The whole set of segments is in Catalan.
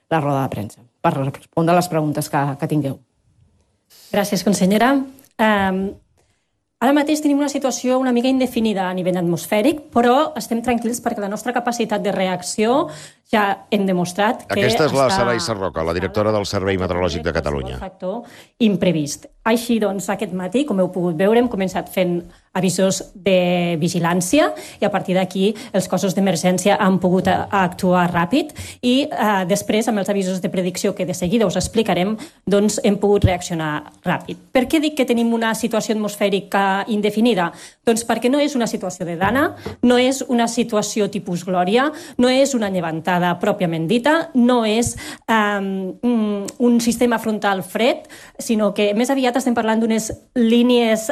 la roda de premsa, per respondre a les preguntes que tingueu. Gràcies, consellera. Ara mateix tenim una situació una mica indefinida a nivell atmosfèric, però estem tranquils perquè la nostra capacitat de reacció ja hem demostrat que... Aquesta és la Saray Sarroca, la directora del Servei Meteorològic de Catalunya. Un factor imprevist. Així, doncs, aquest matí, com heu pogut veure, hem començat fent avisos de vigilància i a partir d'aquí els cossos d'emergència han pogut actuar ràpid i després, amb els avisos de predicció que de seguida us explicarem, doncs hem pogut reaccionar ràpid. Per què dic que tenim una situació atmosfèrica indefinida? Doncs perquè no és una situació de Dana, no és una situació tipus Glòria, no és una llevantada pròpiament dita, no és un sistema frontal fred, sinó que més aviat estem parlant d'unes línies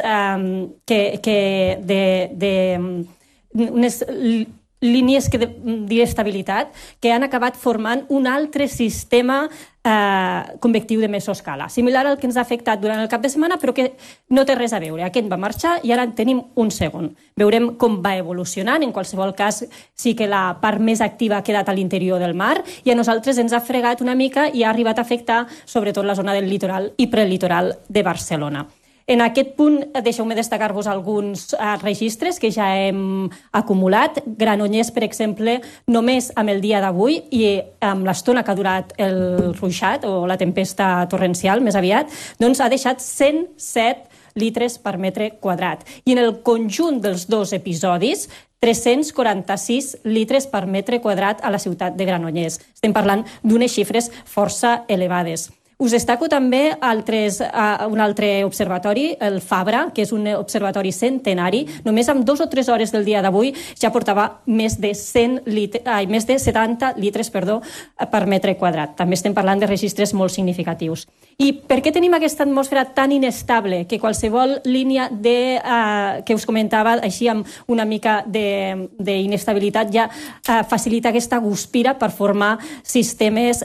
unes línies d'estabilitat que han acabat formant un altre sistema convectiu de mesoscala, similar al que ens ha afectat durant el cap de setmana, però que no té res a veure. Aquest va marxar i ara en tenim un segon. Veurem com va evolucionant. En qualsevol cas, sí que la part més activa ha quedat a l'interior del mar i a nosaltres ens ha fregat una mica i ha arribat a afectar sobretot la zona del litoral i prelitoral de Barcelona. En aquest punt, deixeu-me destacar-vos alguns registres que ja hem acumulat. Granollers, per exemple, només amb el dia d'avui i amb l'estona que ha durat el ruixat o la tempesta torrencial, més aviat, doncs ha deixat 107 litres per metre quadrat. I en el conjunt dels dos episodis, 346 litres per metre quadrat a la ciutat de Granollers. Estem parlant d'unes xifres força elevades. Us destaco també un altre observatori, el Fabra, que és un observatori centenari. Només amb 2 o 3 hores del dia d'avui ja portava més de 70 litres per metre quadrat. També estem parlant de registres molt significatius. I per què tenim aquesta atmosfera tan inestable que qualsevol línia que us comentava, així amb una mica d'inestabilitat, ja facilita aquesta guspira per formar sistemes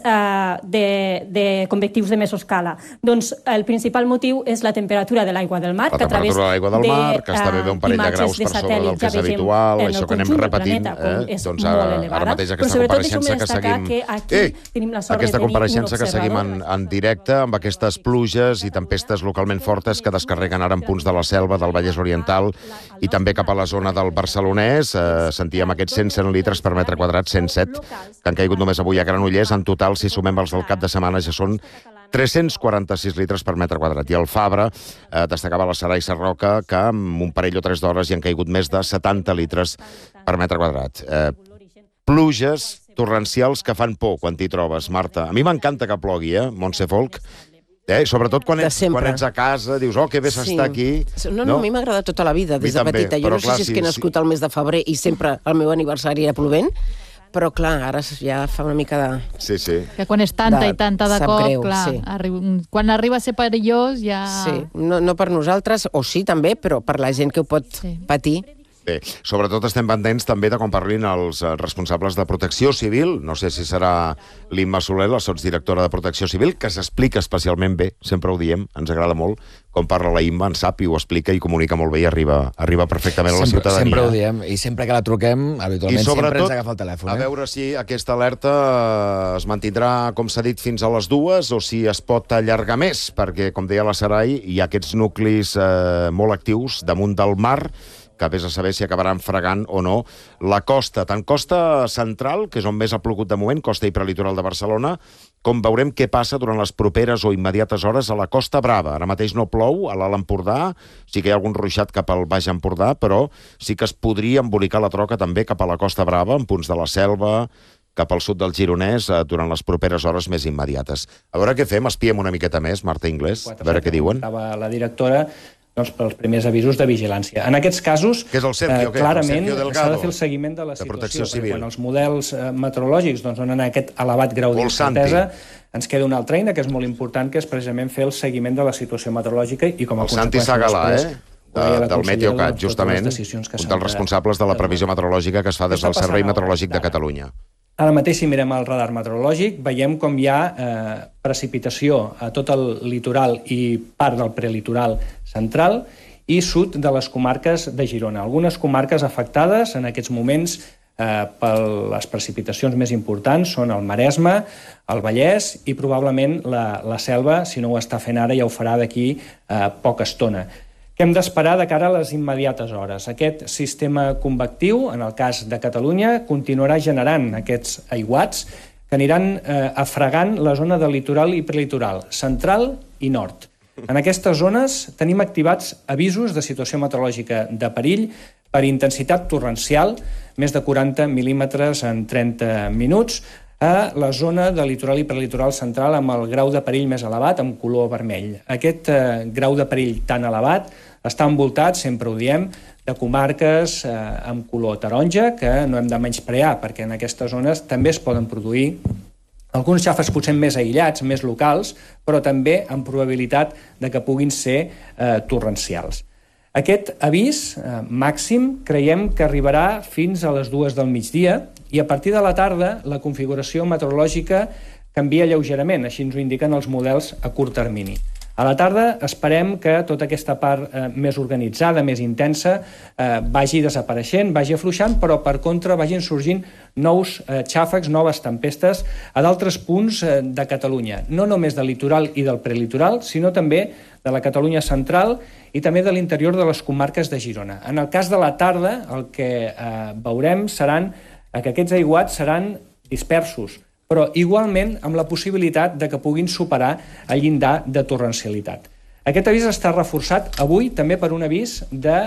de convectius de mesoscala? Doncs el principal motiu és la temperatura de l'aigua del mar. La temperatura de l'aigua del mar, que està bé un parell de graus per sobre del que és habitual, això que anem repetint, doncs ara mateix aquesta compareixença que seguim, aquesta compareixença que seguim en directe, amb aquestes pluges i tempestes localment fortes que descarreguen ara en punts de la Selva, del Vallès Oriental i també cap a la zona del Barcelonès. Sentíem aquests 107 litres per metre quadrat, 107, que han caigut només avui a Granollers. En total, si sumem els del cap de setmana, ja són 346 litres per metre quadrat. I el Fabra destacava la Saray Sarroca que amb un parell o 3 d'hores hi han caigut més de 70 litres per metre quadrat. Pluges torrencials que fan por quan t'hi trobes, Marta. A mi m'encanta que plogui, Montse Folk. Sobretot quan ets a casa, dius, que bé s'està aquí. No, a mi m'agrada tota la vida, des de petita. Jo no sé si és que he nascut al mes de febrer i sempre el meu aniversari era plovent, però clar, ara ja fa una mica de... Sí. Que quan és tanta i tanta de cop, clar, quan arriba a ser perillós ja... Sí, no per nosaltres, o sí també, però per la gent que ho pot patir. Bé, sobretot estem pendents també de quan parlin els responsables de Protecció Civil. No sé si serà l'Imma Soler, la sotsdirectora de Protecció Civil, que s'explica especialment bé, sempre ho diem, ens agrada molt, com parla la Imma, en sap i ho explica i comunica molt bé i arriba perfectament a la ciutadania. Sempre ho diem, i sempre que la truquem, habitualment sempre ens agafa el telèfon. A veure si aquesta alerta es mantindrà, com s'ha dit, fins a les 2 o si es pot allargar més, perquè, com deia la Saray, hi ha aquests nuclis molt actius damunt del mar, que vés a saber si acabaran fregant o no la costa, tant costa central, que és on més ha plogut de moment, costa i prelitoral de Barcelona, com veurem què passa durant les properes o immediates hores a la Costa Brava. Ara mateix no plou, a l'Alt Empordà, sí que hi ha algun ruixat cap al Baix Empordà, però sí que es podria embolicar la troca també cap a la Costa Brava, en punts de la Selva, cap al sud del Gironès, durant les properes hores més immediates. A veure què fem, espiem una miqueta més, Marta Inglés, a veure què diuen. La directora pels primers avisos de vigilància. En aquests casos, clarament s'ha de fer el seguiment de la situació, perquè quan els models meteorològics donen aquest elevat grau d'incertesa, ens queda una altra eina que és molt important, que és precisament fer el seguiment de la situació meteorològica i com a conseqüència... El Santi Segalà, del Meteocat, justament, un dels responsables de la previsió meteorològica que es fa des del Servei Meteorològic de Catalunya. Ara mateix, si mirem el radar meteorològic, veiem com hi ha precipitació a tot el litoral i part del prelitoral central i sud de les comarques de Girona. Algunes comarques afectades en aquests moments per les precipitacions més importants són el Maresme, el Vallès i probablement la Selva, si no ho està fent ara, ja ho farà d'aquí poca estona. Què hem d'esperar de cara a les immediates hores? Aquest sistema convectiu, en el cas de Catalunya, continuarà generant aquests aiguats que aniran afregant la zona del litoral i prelitoral, central i nord. En aquestes zones tenim activats avisos de situació meteorològica de perill per intensitat torrencial, més de 40 mil·límetres en 30 minuts, a la zona del litoral i prelitoral central amb el grau de perill més elevat, amb color vermell. Aquest grau de perill tan elevat està envoltat, sempre ho diem, de comarques amb color taronja, que no hem de menysprear, perquè en aquestes zones també es poden produir alguns xàfecs potser més aïllats, més locals, però també amb probabilitat de que puguin ser torrencials. Aquest avís màxim creiem que arribarà fins a les 2 del migdia i a partir de la tarda la configuració meteorològica canvia lleugerament, així ens ho indiquen els models a curt termini. A la tarda esperem que tota aquesta part més organitzada, més intensa, vagi desapareixent, vagi afluixant, però per contra vagin sorgint nous xàfecs, noves tempestes a d'altres punts de Catalunya, no només del litoral i del prelitoral, sinó també de la Catalunya central i també de l'interior de les comarques de Girona. En el cas de la tarda, el que veurem seran que aquests aiguats seran dispersos, però igualment amb la possibilitat de que puguin superar el llindar de torrencialitat. Aquest avís està reforçat avui també per un avís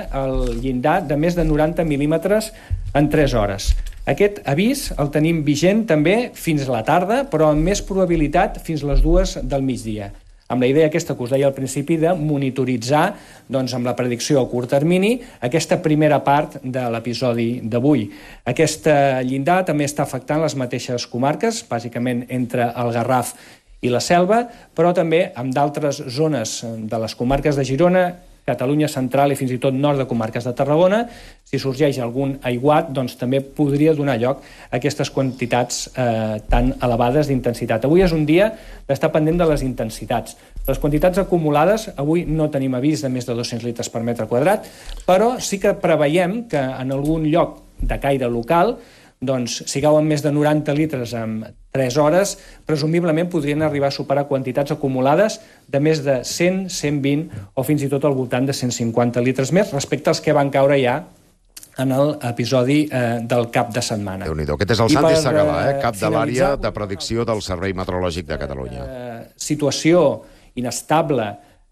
del llindar de més de 90 mil·límetres en 3 hores. Aquest avís el tenim vigent també fins a la tarda, però amb més probabilitat fins a les 2 del migdia, amb la idea aquesta que us deia al principi de monitoritzar amb la predicció a curt termini aquesta primera part de l'episodi d'avui. Aquest llindar també està afectant les mateixes comarques, bàsicament entre el Garraf i la Selva, però també amb d'altres zones de les comarques de Girona, Catalunya central i fins i tot nord de comarques de Tarragona. Si sorgeix algun aiguat, doncs també podria donar lloc a aquestes quantitats tan elevades d'intensitat. Avui és un dia d'estar pendent de les intensitats. Les quantitats acumulades, avui no tenim avís de més de 200 litres per metre quadrat, però sí que preveiem que en algun lloc de caire local, doncs, si cauen més de 90 litres en 3 hores, presumiblement podrien arribar a superar quantitats acumulades de més de 100, 120 o fins i tot al voltant de 150 litres més respecte als que van caure ja en l'episodi del cap de setmana. Déu-n'hi-do. Aquest és el Santi Segalà, cap de l'àrea de predicció del Servei Meteorològic de Catalunya. Situació inestable,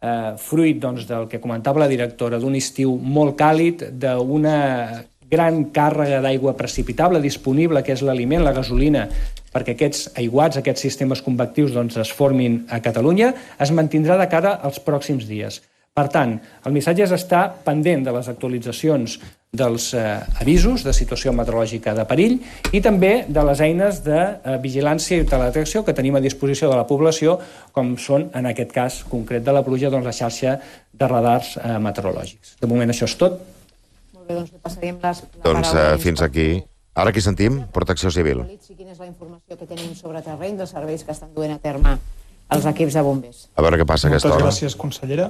fruit del que comentava la directora, d'un estiu molt càlid, d'una gran càrrega d'aigua precipitable disponible, que és l'aliment, la gasolina, perquè aquests aiguats, aquests sistemes convectius es formin a Catalunya, es mantindrà de cara als pròxims dies. Per tant, el missatge és estar pendent de les actualitzacions dels avisos de situació meteorològica de perill i també de les eines de vigilància i teledetecció que tenim a disposició de la població, com són, en aquest cas concret de la pluja, la xarxa de radars meteorològics. De moment això és tot. Doncs passaríem la paraula. Fins aquí. Ara aquí sentim Protecció Civil. Quina és la informació que tenim sobre terreny dels serveis que estan duent a terme els equips de bombers? A veure què passa a aquesta hora. Moltes gràcies, consellera.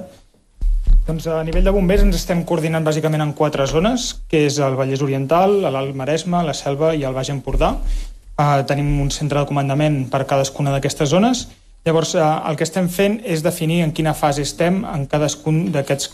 Doncs a nivell de bombers ens estem coordinant bàsicament en 4 zones, que és el Vallès Oriental, l'Alt Maresme, la Selva i el Baix Empordà. Tenim un centre de comandament per cadascuna d'aquestes zones. Llavors, el que estem fent és definir en quina fase estem en cadascun d'aquestes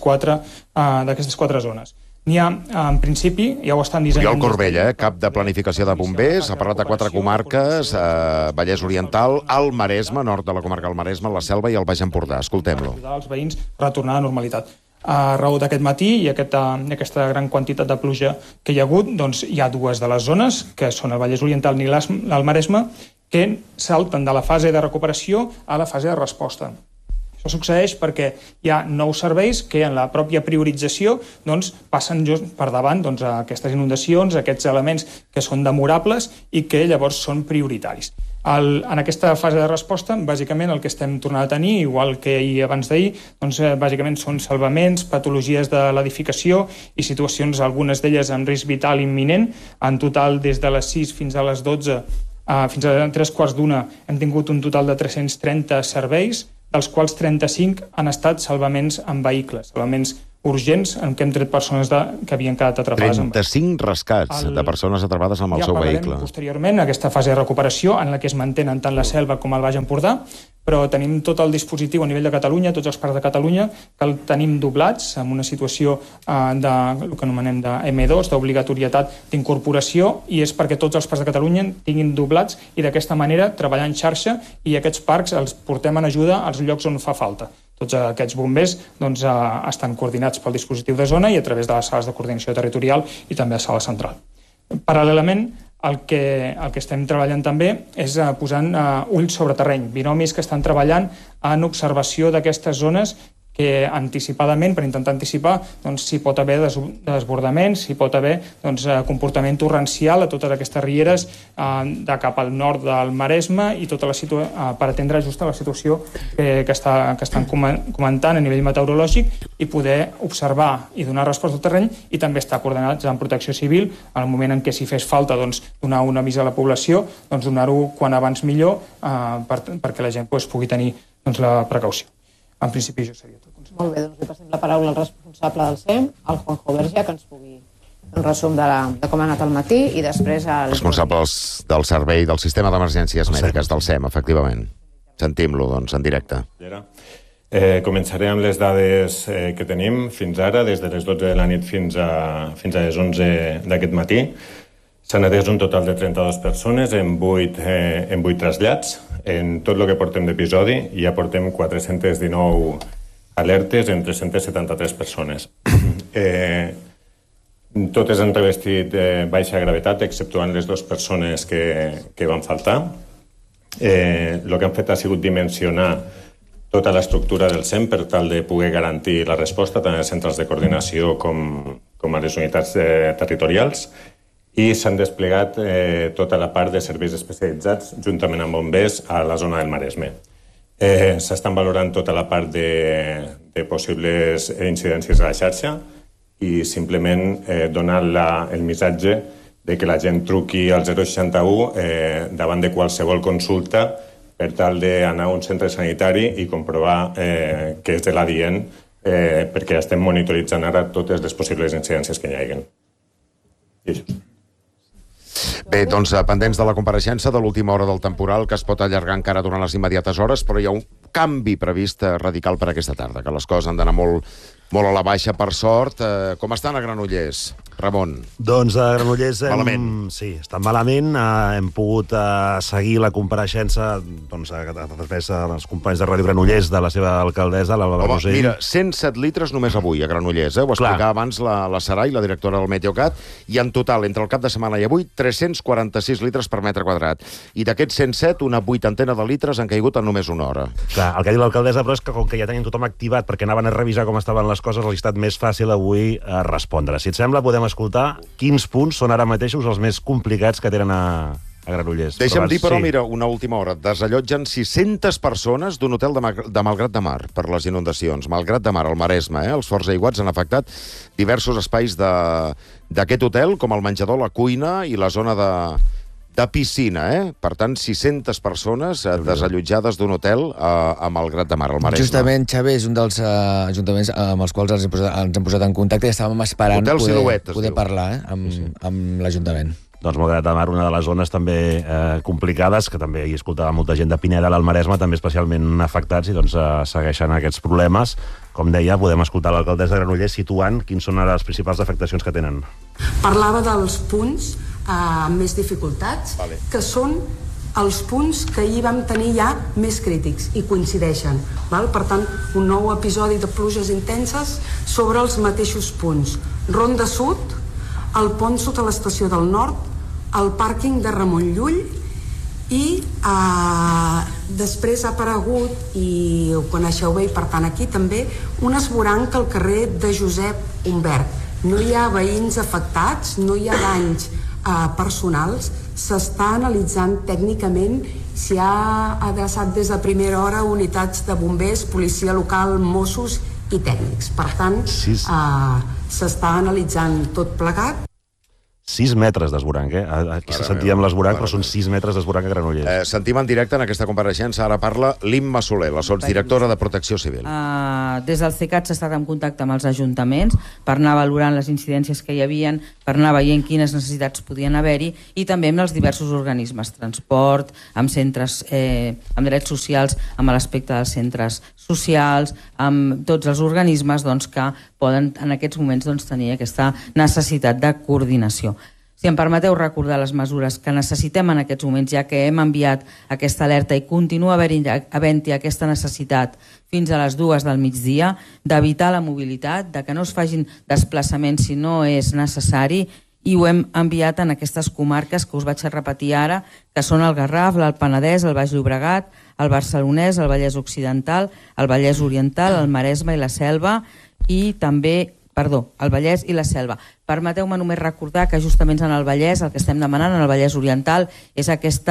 4 zones. N'hi ha, en principi, ja ho estan dissenyant... Oriol Corbella, cap de planificació de bombers, ha parlat de 4 comarques, Vallès Oriental, el Maresme, nord de la comarca del Maresme, la Selva i el Baix Empordà. Escoltem-lo. Per ajudar els veïns a retornar a la normalitat. A raó d'aquest matí i aquesta gran quantitat de pluja que hi ha hagut, doncs hi ha 2 de les zones, que són el Vallès Oriental i el Maresme, que salten de la fase de recuperació a la fase de resposta. Això succeeix perquè hi ha nous serveis que en la pròpia priorització passen just per davant aquestes inundacions, aquests elements que són demorables i que llavors són prioritaris. En aquesta fase de resposta, bàsicament el que estem tornant a tenir, igual que abans d'ahir, bàsicament són salvaments, patologies de l'edificació i situacions, algunes d'elles en risc vital imminent. En total, des de les 6 fins a les 12, fins a 3:15, hem tingut un total de 330 serveis, dels quals 35 han estat salvaments en vehicles, salvaments urgents en què hem tret persones que havien quedat atrapades. 35 rescats de persones atrapades amb el seu vehicle. Posteriorment, aquesta fase de recuperació en la que es mantenen tant la Selva com el Baix Empordà, però tenim tot el dispositiu a nivell de Catalunya, tots els parcs de Catalunya, que el tenim doblats en una situació de el que anomenem de M2, d'obligatorietat d'incorporació, i és perquè tots els parcs de Catalunya tinguin doblats i d'aquesta manera treballar en xarxa, i aquests parcs els portem en ajuda als llocs on fa falta. Tots aquests bombers estan coordinats pel dispositiu de zona i a través de les sales de coordinació territorial i també a sala central. Paral·lelament, el que estem treballant també és posant ulls sobre terreny, binomis que estan treballant en observació d'aquestes zones que anticipadament, per intentar anticipar, s'hi pot haver desbordaments, s'hi pot haver comportament torrencial a totes aquestes rieres de cap al nord del Maresme i tota per atendre just la situació que estan comentant a nivell meteorològic i poder observar i donar resposta al terreny, i també estar coordinats amb Protecció Civil en el moment en què si fes falta donar un avís a la població, donar-ho quan abans millor perquè la gent pugui tenir la precaució. En principi, això seria tot. Molt bé, doncs li passem la paraula al responsable del SEM, al Juanjo Vergia, que ens pugui fer un resum de com ha anat el matí, i després... Responsables del servei del sistema d'emergències mèdiques del SEM, efectivament. Sentim-lo, doncs, en directe. Començaré amb les dades que tenim fins ara, des de les 12 de la nit fins a les 11 d'aquest matí. S'han atès un total de 32 persones en 8 trasllats. En tot el que portem d'episodi ja portem 419 alertes en 373 persones. Totes han revestit baixa gravetat, exceptuant les 2 persones que van faltar. El que han fet ha sigut dimensionar tota l'estructura del SEM per tal de poder garantir la resposta tant als centres de coordinació com a les unitats territorials, i s'han desplegat tota la part de serveis especialitzats juntament amb bombers a la zona del Maresme. S'estan valorant tota la part de possibles incidències a la xarxa i simplement donar el missatge de que la gent truqui al 061 davant de qualsevol consulta per tal d'anar a un centre sanitari i comprovar què és de l'adient, perquè estem monitoritzant ara totes les possibles incidències que hi hagi. I això. Bé, doncs pendents de la compareixença de l'última hora del temporal, que es pot allargar encara durant les immediates hores, però hi ha un canvi previst radical per aquesta tarda, que les coses han d'anar molt a la baixa, per sort. Com estan a Granollers, Ramon? Doncs a Granollers malament. Sí, estan malament. Hem pogut seguir la compareixença a través dels companys de Ràdio Granollers de la seva alcaldessa, l'Alba Rosell. Mira, 107 litres només avui a Granollers. Ho explicava abans la Sarai, la directora del Meteocat, i en total, entre el cap de setmana i avui, 346 litres per metre quadrat. I d'aquests 107, una vuitantena de litres han caigut en només una hora. Clar, el que diu l'alcaldessa, però és que com que ja tenien tothom activat perquè anaven a revisar com estaven les coses, ha estat més fàcil avui respondre. Si et sembla, podem escoltar quins punts són ara mateixos els més complicats que tenen a Granollers. Deixa'm dir, però, mira, una última hora. Desallotgen 600 persones d'un hotel de Malgrat de Mar per les inundacions. Malgrat de Mar, al Maresme. Els forts aiguats han afectat diversos espais d'aquest hotel, com el menjador, la cuina i la zona de piscina, Per tant, 600 persones desallotjades d'un hotel a Malgrat de Mar, al Maresme. Justament, Xavi, és un dels ajuntaments amb els quals ens hem posat en contacte i estàvem esperant poder parlar amb l'Ajuntament. Doncs Malgrat de Mar, una de les zones també complicades, que també hi escoltava molta gent de Pineda, al Maresme, també especialment afectats, i doncs segueixen aquests problemes. Com deia, podem escoltar l'alcaldessa de Granollers situant quins són les principals afectacions que tenen. Parlava dels punts amb més dificultats, que són els punts que ahir vam tenir ja més crítics, i coincideixen. Per tant, un nou episodi de pluges intenses sobre els mateixos punts. Ronda Sud, el pont sota l'estació del Nord, el pàrquing de Ramon Llull, i després ha aparegut, i ho coneixeu bé, i per tant aquí també, un esvoranc al carrer de Josep Humbert. No hi ha veïns afectats, no hi ha danys personals. S'està analitzant tècnicament si ha adreçat des de primera hora unitats de bombers, policia local, Mossos i tècnics. Per tant, s'està analitzant tot plegat. 6 metres d'esvoranc, Aquí se sentia amb l'esvoranc, però són 6 metres d'esvoranc a Granollers. Sentim en directe en aquesta compareixença, ara parla l'Imma Soler, la sotsdirectora de Protecció Civil. Des del CECAT s'ha estat en contacte amb els ajuntaments per anar valorant les incidències que hi havia, per anar veient quines necessitats podien haver-hi, i també amb els diversos organismes, transport, amb centres, amb drets socials, amb l'aspecte dels centres socials, amb tots els organismes que poden en aquests moments tenir aquesta necessitat de coordinació. Si em permeteu recordar les mesures que necessitem en aquests moments, ja que hem enviat aquesta alerta i continua havent-hi aquesta necessitat fins a les 2 del migdia, d'evitar la mobilitat, de que no es facin desplaçaments si no és necessari, i ho hem enviat en aquestes comarques que us vaig a repetir ara, que són el Garraf, l'Alt Penedès, el Baix Llobregat, el Barcelonès, el Vallès Occidental, el Vallès Oriental, el Maresme i la Selva, i també, el Vallès i la Selva. Permeteu-me només recordar que justament en el Vallès, el que estem demanant en el Vallès Oriental és aquest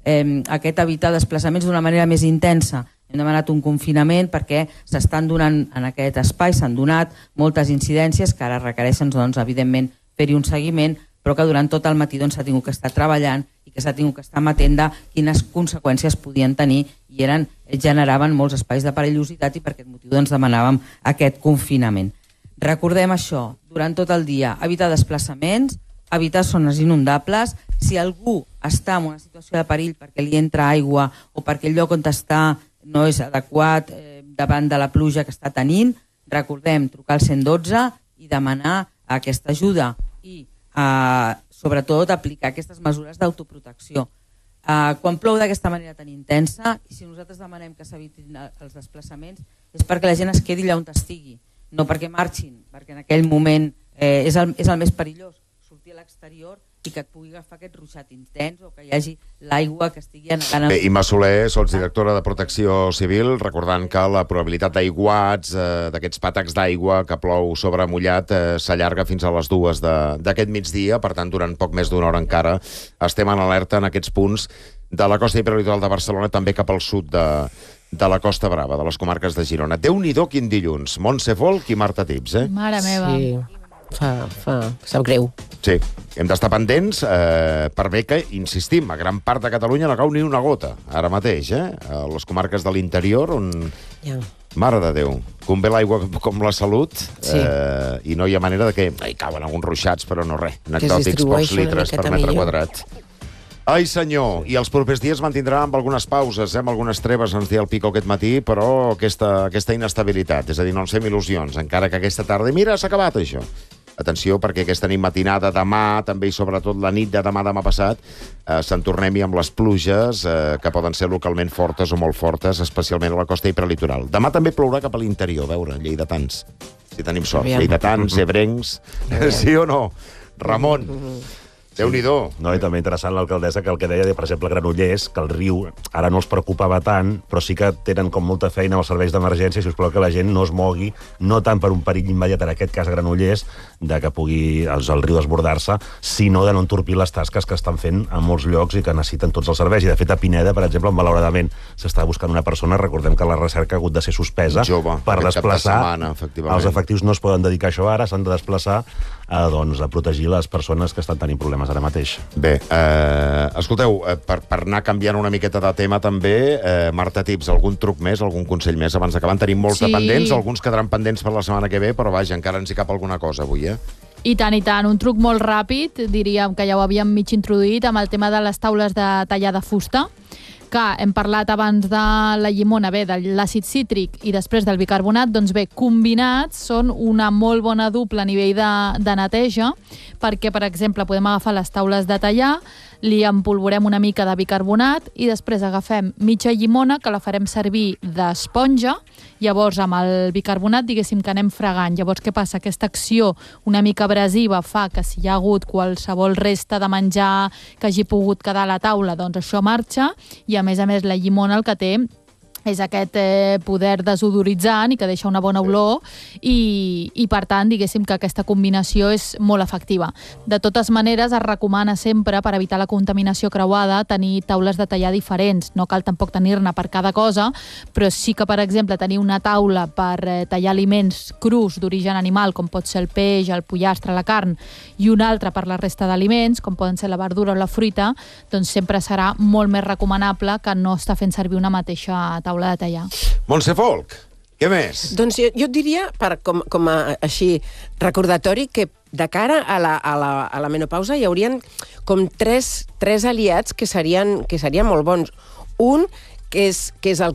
evitar desplaçaments d'una manera més intensa. Hem demanat un confinament perquè s'estan donant en aquest espai, s'han donat moltes incidències que ara requereixen, evidentment, fer-hi un seguiment, però que durant tot el matí s'ha tingut que estar treballant i que s'ha tingut que estar amatent de quines conseqüències podien tenir i generaven molts espais de perillositat, i per aquest motiu demanàvem aquest confinament. Recordem això, durant tot el dia, evitar desplaçaments, evitar zones inundables. Si algú està en una situació de perill perquè li entra aigua o perquè el lloc on està no és adequat davant de la pluja que està tenint, recordem trucar al 112 i demanar aquesta ajuda i sobretot aplicar aquestes mesures d'autoprotecció. Quan plou d'aquesta manera tan intensa, i si nosaltres demanem que s'evitin els desplaçaments, és perquè la gent es quedi allà on estigui, no perquè marxin, perquè en aquell moment és el més perillós, sortir a l'exterior i que et pugui agafar aquest ruixat intens o que hi hagi l'aigua que estigui anegant. Imma Soler, sotsdirectora de Protecció Civil, recordant que la probabilitat d'aiguats, d'aquests pàtacs d'aigua que plou sobre mullat, s'allarga fins a les 2 d'aquest migdia, per tant, durant poc més d'una hora encara estem en alerta en aquests punts de la costa hiperlitoral de Barcelona, també cap al sud de la Costa Brava, de les comarques de Girona. Déu-n'hi-do quin dilluns. Montse Folch i Marta Tips, Mare meva. Sí. Sap greu. Sí, hem d'estar pendents per bé que, insistim, a gran part de Catalunya no cau ni una gota, ara mateix, a les comarques de l'interior on... Mare de Déu, convé l'aigua com la salut, i no hi ha manera de que hi cauen alguns ruixats, però no res, anecdòtics, pocs litres per metre quadrat. Ai, senyor, i els propers dies mantindrà amb algunes pauses, amb algunes treves, ens deia el Pico aquest matí, però aquesta inestabilitat, és a dir, no ens fem il·lusions, encara que aquesta tarda, mira, s'ha acabat això. Atenció, perquè aquesta nit matinada, demà, també i sobretot la nit de demà passat, se'n tornem-hi amb les pluges, que poden ser localment fortes o molt fortes, especialment a la costa hiperlitoral. Demà també plourà cap a l'interior, a veure, lleidatans, si tenim sort, lleidatans, ebrencs, sí o no? Ramon... Déu-n'hi-do. No, i també interessant l'alcaldessa que el que deia, per exemple, Granollers, que el riu ara no els preocupava tant, però sí que tenen com molta feina als serveis d'emergència, si us plau que la gent no es mogui, no tant per un perill immediat, en aquest cas Granollers, de que pugui el riu desbordar-se, sinó de no entorpir les tasques que estan fent a molts llocs i que necessiten tots els serveis. I de fet a Pineda, per exemple, malauradament s'està buscant una persona, recordem que la recerca ha hagut de ser suspesa per desplaçar. Els efectius no es poden dedicar a això ara, s'han de desplaçar a protegir les persones que estan tenint problemes ara mateix. Bé, escolteu, per anar canviant una miqueta de tema també, Marta Tips, algun truc més, algun consell més abans d'acabar? En tenim molts de pendents, alguns quedaran pendents per la setmana que ve, però vaja, encara ens hi cap alguna cosa avui, I tant, i tant. Un truc molt ràpid, diríem que ja ho havíem mig introduït, amb el tema de les taules de tallar de fusta, que hem parlat abans de la llimona, de l'àcid cítric i després del bicarbonat, doncs bé, combinats són una molt bona dupla a nivell de neteja, perquè, per exemple, podem agafar les taules de tallar, li empolvorem una mica de bicarbonat i després agafem mitja llimona, que la farem servir d'esponja, llavors amb el bicarbonat, diguéssim que anem fregant. Llavors, què passa? Aquesta acció una mica abrasiva fa que si hi ha hagut qualsevol resta de menjar que hagi pogut quedar a la taula, doncs això marxa, i a més la llimona el que té és aquest poder desodoritzant i que deixa una bona olor i per tant, diguéssim que aquesta combinació és molt efectiva. De totes maneres, es recomana sempre, per evitar la contaminació creuada, tenir taules de tallar diferents. No cal tampoc tenir-ne per cada cosa, però sí que, per exemple, tenir una taula per tallar aliments crus d'origen animal, com pot ser el peix, el pollastre, la carn, i una altra per la resta d'aliments, com poden ser la verdura o la fruita, doncs sempre serà molt més recomanable que no estar fent servir una mateixa taula de tallar. Montse Folk, què més? Doncs jo diria, com a així recordatori, que de cara a la menopausa hi haurien com tres aliats que serien molt bons. Un, que és el